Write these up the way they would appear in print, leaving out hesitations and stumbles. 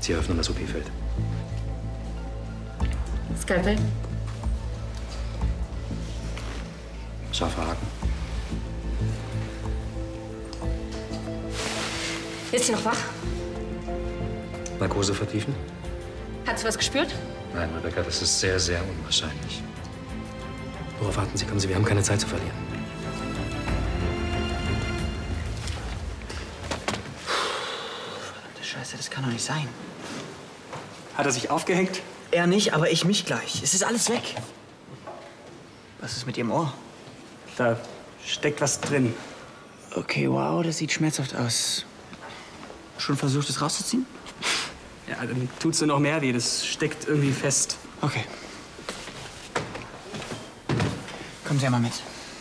Sie eröffnen das OP-Feld. Skalpell. Scharfer Haken. Ist sie noch wach? Narkose vertiefen? Hat sie was gespürt? Nein, Rebecca, das ist sehr, sehr unwahrscheinlich. Worauf warten Sie? Kommen Sie, wir haben keine Zeit zu verlieren. Verdammte Scheiße, das kann doch nicht sein. Hat er sich aufgehängt? Er nicht, aber ich mich gleich. Es ist alles weg. Was ist mit Ihrem Ohr? Da steckt was drin. Okay, wow, das sieht schmerzhaft aus. Schon versucht, es rauszuziehen? Ja, dann tut's nur noch mehr weh. Das steckt irgendwie fest. Okay. Kommen Sie einmal mit.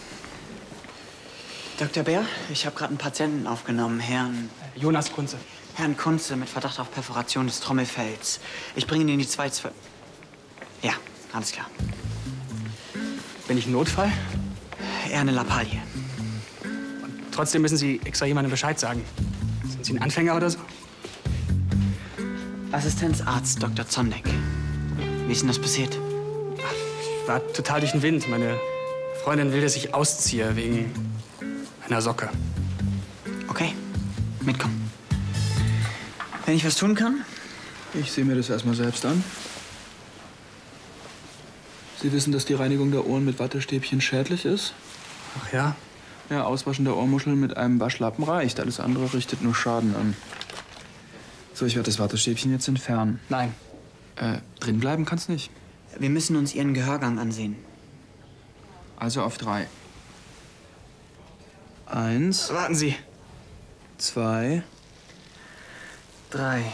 Dr. Bär, ich habe gerade einen Patienten aufgenommen, Herrn Jonas Kunze. Herrn Kunze mit Verdacht auf Perforation des Trommelfells. Ich bringe ihn in die zweite... Ja, alles klar. Bin ich ein Notfall? Eher eine Lappalie. Trotzdem müssen Sie extra jemandem Bescheid sagen. Sind Sie ein Anfänger oder so? Assistenzarzt Dr. Zondek. Wie ist denn das passiert? Ich war total durch den Wind. Meine Freundin will, dass ich ausziehe wegen einer Socke. Okay, mitkommen. Wenn ich was tun kann? Ich sehe mir das erstmal selbst an. Sie wissen, dass die Reinigung der Ohren mit Wattestäbchen schädlich ist? Ach ja? Ja, Auswaschen der Ohrmuscheln mit einem Waschlappen reicht. Alles andere richtet nur Schaden an. So, ich werde das Wattestäbchen jetzt entfernen. Nein. Drin bleiben kann's nicht. Wir müssen uns Ihren Gehörgang ansehen. Also auf 3. 1, Warten Sie. 2, 3.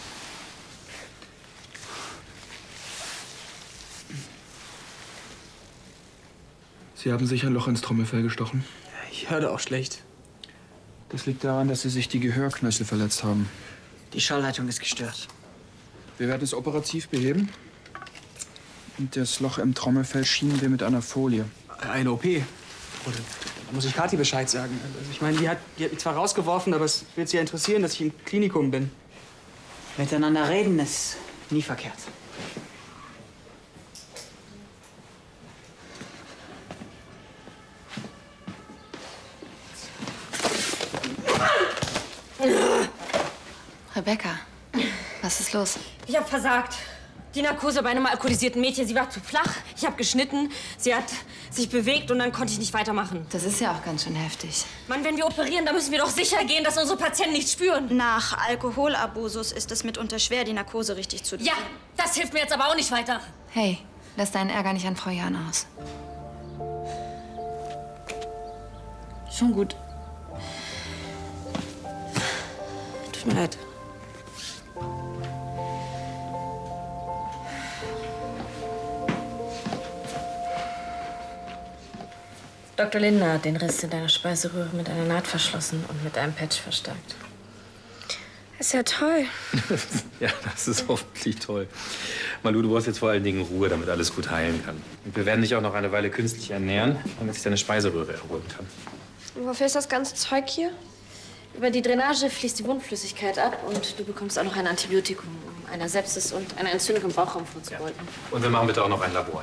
Sie haben sicher ein Loch ins Trommelfell gestochen. Ich höre auch schlecht. Das liegt daran, dass Sie sich die Gehörknöchel verletzt haben. Die Schallleitung ist gestört. Wir werden es operativ beheben. Und das Loch im Trommelfell schienen wir mit einer Folie. Eine OP. Oder da muss ich Kathi Bescheid sagen. Also ich meine, die hat mich zwar rausgeworfen, aber es wird sie ja interessieren, dass ich im Klinikum bin. Miteinander reden ist nie verkehrt. Rebecca, was ist los? Ich habe versagt. Die Narkose bei einem alkoholisierten Mädchen, sie war zu flach. Ich habe geschnitten, sie hat sich bewegt und dann konnte ich nicht weitermachen. Das ist ja auch ganz schön heftig. Mann, wenn wir operieren, dann müssen wir doch sicher gehen, dass unsere Patienten nichts spüren. Nach Alkoholabusus ist es mitunter schwer, die Narkose richtig zu Ja, das hilft mir jetzt aber auch nicht weiter. Hey, lass deinen Ärger nicht an Frau Jahn aus. Schon gut. Tut mir leid. Dr. Lindner hat den Riss in deiner Speiseröhre mit einer Naht verschlossen und mit einem Patch verstärkt. Ist ja toll. Ja, das ist hoffentlich toll. Malu, du brauchst jetzt vor allen Dingen Ruhe, damit alles gut heilen kann. Und wir werden dich auch noch eine Weile künstlich ernähren, damit sich deine Speiseröhre erholen kann. Und wofür ist das ganze Zeug hier? Über die Drainage fließt die Wundflüssigkeit ab und du bekommst auch noch ein Antibiotikum, um einer Sepsis und einer Entzündung im Bauchraum vorzubeugen. Ja. Und wir machen bitte auch noch ein Labor.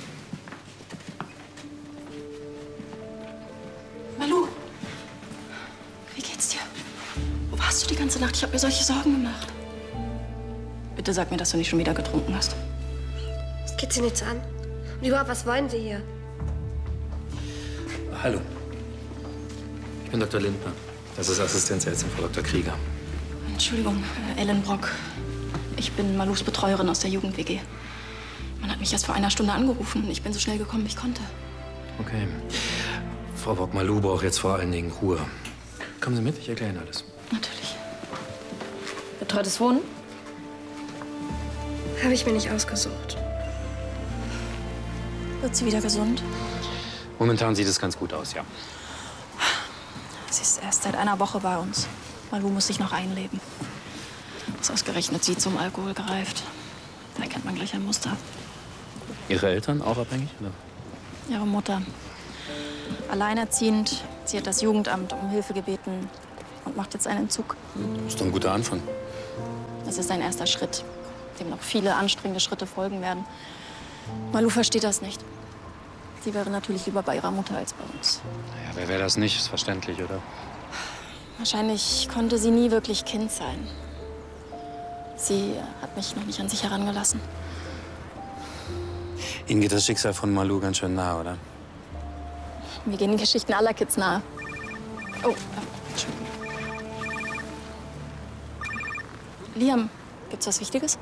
Malu, wie geht's dir? Wo warst du die ganze Nacht? Ich habe mir solche Sorgen gemacht. Bitte sag mir, dass du nicht schon wieder getrunken hast. Das geht Sie nichts an. Und überhaupt, was wollen Sie hier? Hallo. Ich bin Dr. Lindner. Das ist Assistenzärztin Frau Dr. Krieger. Entschuldigung, Ellen Brock. Ich bin Malus Betreuerin aus der Jugend-WG. Man hat mich erst vor einer Stunde angerufen und ich bin so schnell gekommen, wie ich konnte. Okay. Frau Brock, Malu braucht jetzt vor allen Dingen Ruhe. Kommen Sie mit, ich erkläre Ihnen alles. Natürlich. Betreutes Wohnen? Habe ich mir nicht ausgesucht. Wird sie wieder gesund? Momentan sieht es ganz gut aus, ja. Sie ist erst seit einer Woche bei uns. Malu muss sich noch einleben. Ist ausgerechnet sie zum Alkohol gereift. Da erkennt man gleich ein Muster. Ihre Eltern auch abhängig, oder? Ihre Mutter. Alleinerziehend. Sie hat das Jugendamt um Hilfe gebeten und macht jetzt einen Entzug. Das ist doch ein guter Anfang. Das ist ein erster Schritt, dem noch viele anstrengende Schritte folgen werden. Malou versteht das nicht. Sie wäre natürlich lieber bei ihrer Mutter als bei uns. Naja, wer wäre das nicht? Ist verständlich, oder? Wahrscheinlich konnte sie nie wirklich Kind sein. Sie hat mich noch nicht an sich herangelassen. Ihnen geht das Schicksal von Malou ganz schön nah, oder? Mir gehen die Geschichten aller Kids nahe. Oh, Entschuldigung. Liam, gibt's was Wichtiges?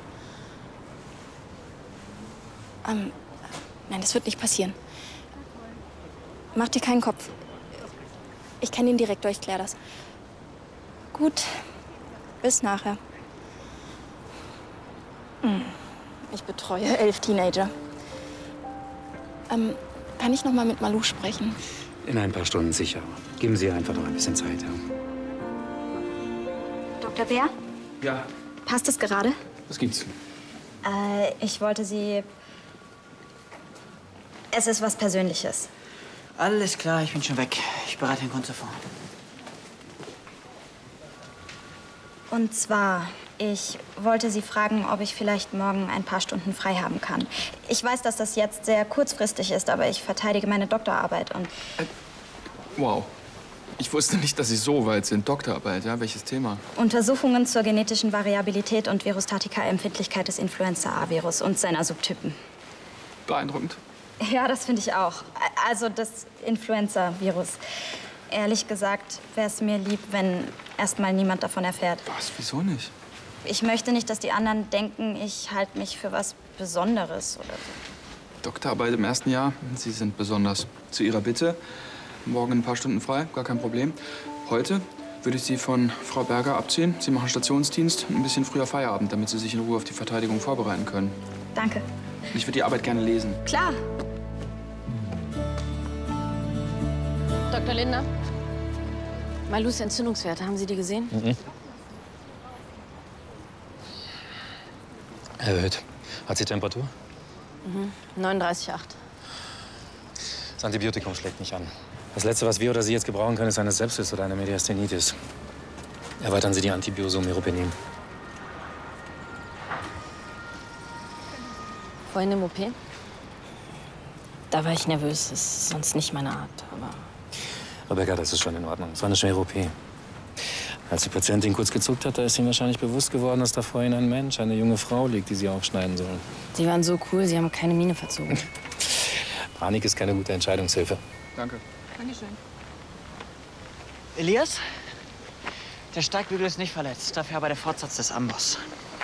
Nein, das wird nicht passieren. Mach dir keinen Kopf. Ich kenne den Direktor, ich kläre das. Gut, bis nachher. Ich betreue 11 Teenager. Kann ich noch mal mit Malou sprechen? In ein paar Stunden sicher. Geben Sie einfach noch ein bisschen Zeit, ja. Dr. Bär? Ja, Passt es gerade? was gibt's? Ich wollte Sie... Es ist was Persönliches. Alles klar, ich bin schon weg. Ich bereite den Kunze vor. Und zwar, ich wollte Sie fragen, ob ich vielleicht morgen ein paar Stunden frei haben kann. Ich weiß, dass das jetzt sehr kurzfristig ist, aber ich verteidige meine Doktorarbeit und... Wow. Ich wusste nicht, dass Sie so weit sind. Doktorarbeit, ja? Welches Thema? Untersuchungen zur genetischen Variabilität und Virustatika-Empfindlichkeit des Influenza-A-Virus und seiner Subtypen. Beeindruckend. Ja, das finde ich auch. Also das Influenza-Virus. Ehrlich gesagt wäre es mir lieb, wenn erst mal niemand davon erfährt. Was? Wieso nicht? Ich möchte nicht, dass die anderen denken, ich halte mich für was Besonderes oder so. Doktorarbeit im ersten Jahr. Sie sind besonders. Zu Ihrer Bitte. Morgen ein paar Stunden frei, gar kein Problem. Heute würde ich Sie von Frau Berger abziehen. Sie machen Stationsdienst, ein bisschen früher Feierabend, damit Sie sich in Ruhe auf die Verteidigung vorbereiten können. Danke. Ich würde die Arbeit gerne lesen. Klar. Dr. Lindner? Malous Entzündungswerte, haben Sie die gesehen? Erhöht. Hat sie Temperatur? 39,8. Das Antibiotikum schlägt nicht an. Das Letzte, was wir oder Sie jetzt gebrauchen können, ist eine Sepsis oder eine Mediastinitis. Erweitern Sie die Antibioso-Meropenem. Vorhin im OP? Da war ich nervös. Das ist sonst nicht meine Art, aber... Rebecca, das ist schon in Ordnung. Es war eine schwere OP. Als die Patientin kurz gezuckt hat, da ist Ihnen wahrscheinlich bewusst geworden, dass da vor Ihnen ein Mensch, eine junge Frau liegt, die Sie aufschneiden sollen. Sie waren so cool, Sie haben keine Miene verzogen. Panik ist keine gute Entscheidungshilfe. Danke. Dankeschön. Elias? Der Steigbügel ist nicht verletzt, dafür aber der Fortsatz des Amboss.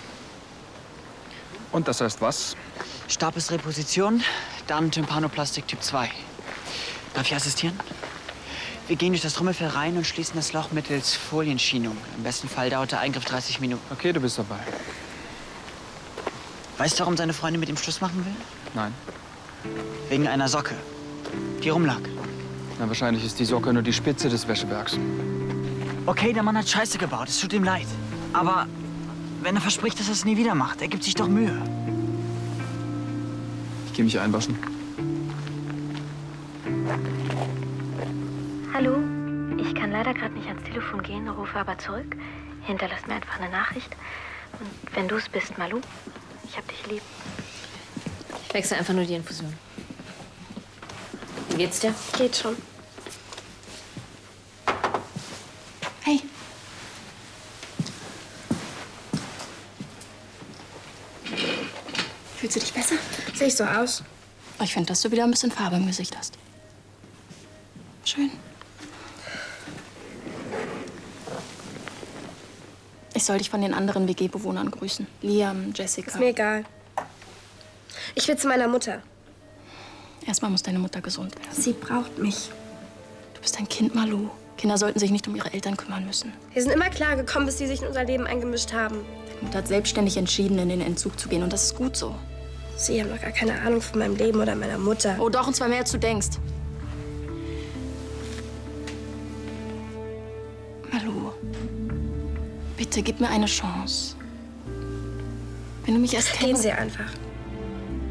Und das heißt was? Stabesreposition, dann Tympanoplastik Typ 2. Darf ich assistieren? Wir gehen durch das Trommelfell rein und schließen das Loch mittels Folienschienung. Im besten Fall dauert der Eingriff 30 Minuten. Okay, du bist dabei. Weißt du, warum seine Freundin mit ihm Schluss machen will? Nein. Wegen einer Socke, die rumlag. Na, wahrscheinlich ist die Socke nur die Spitze des Wäschebergs. Okay, der Mann hat Scheiße gebaut, es tut ihm leid. Aber wenn er verspricht, dass er es nie wieder macht, er gibt sich doch Mühe. Ich gehe mich einwaschen. Hallo? Ich kann leider gerade nicht ans Telefon gehen, rufe aber zurück. Hinterlass mir einfach eine Nachricht. Und wenn du es bist, Malou, ich hab dich lieb. Ich wechsle einfach nur die Infusion. Wie geht's dir? Geht schon. Hey. Fühlst du dich besser? Sehe ich so aus? Ich finde, dass du wieder ein bisschen Farbe im Gesicht hast. Schön. Ich soll dich von den anderen WG-Bewohnern grüßen. Liam, Jessica. Ist mir egal. Ich will zu meiner Mutter. Erstmal muss deine Mutter gesund werden. Sie braucht mich. Du bist ein Kind, Malou. Kinder sollten sich nicht um ihre Eltern kümmern müssen. Wir sind immer klar gekommen, bis sie sich in unser Leben eingemischt haben. Deine Mutter hat selbstständig entschieden, in den Entzug zu gehen. Und das ist gut so. Sie haben doch gar keine Ahnung von meinem Leben oder meiner Mutter. Oh doch, und zwar mehr, als du denkst. Malou, bitte gib mir eine Chance. Wenn du mich erst Gehen kennst... Sie einfach.